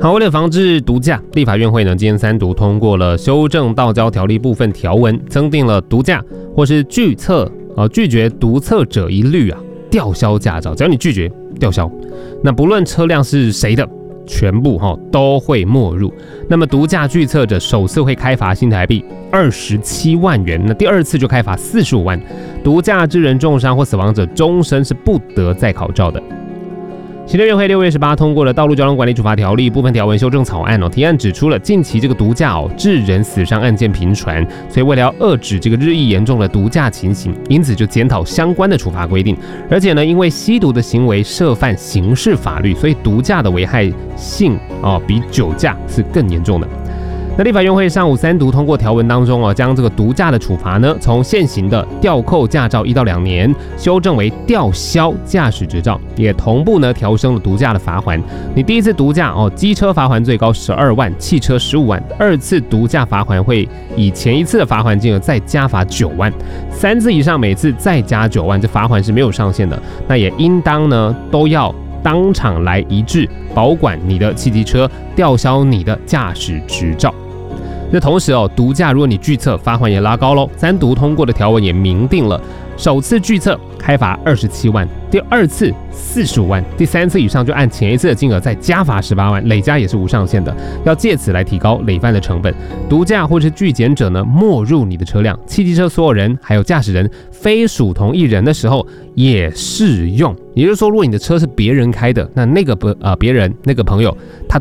好，为了防治毒驾，立法院会呢今天三读通过了修正道交条例部分条文，增订了毒驾或是拒绝毒测者一律吊销驾照，只要你拒绝吊销。那不论车辆是谁的，全部都会没入。那么毒驾拒测者首次会开罚新台币27万元，那第二次就开罚45万。毒驾致人重伤或死亡者，终身是不得再考照的。行政院会6月18通过了《道路交通管理处罚条例》部分条文修正草案提案指出了近期这个毒驾致人死伤案件频传，所以为了要遏制这个日益严重的毒驾情形，因此就检讨相关的处罚规定。而且呢，因为吸毒的行为涉犯刑事法律，所以毒驾的危害性比酒驾是更严重的。那立法院会上午三读通过条文当中将这个毒驾的处罚呢，从现行的吊扣驾照1到2年，修正为吊销驾驶执照，也同步呢调升了毒驾的罚锾。你第一次毒驾机车罚锾最高12万，汽车15万；二次毒驾罚锾会以前一次的罚锾金额再加罚9万，三次以上每次再加9万，这罚锾是没有上限的。那也应当呢都要当场来移置保管你的汽机车，吊销你的驾驶执照。那同时毒驾如果你拒测，罚锾也拉高喽。三读通过的条文也明定了，首次拒测开罚27万，第二次45万，第三次以上就按前一次的金额再加罚18万，累加也是无上限的。要借此来提高累犯的成本。毒驾或是拒检者呢，没入你的车辆，汽机车所有人还有驾驶人非属同一人的时候也适用。也就是说，如果你的车是别人开的，那个别人那个朋友他